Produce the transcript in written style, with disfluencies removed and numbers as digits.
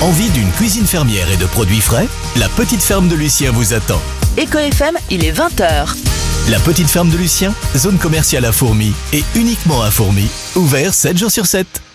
Envie d'une cuisine fermière et de produits frais? La petite ferme de Lucien vous attend. Eco FM, il est 20h. La petite ferme de Lucien, zone commerciale à Fourmies et uniquement à Fourmies, ouvert 7 jours sur 7.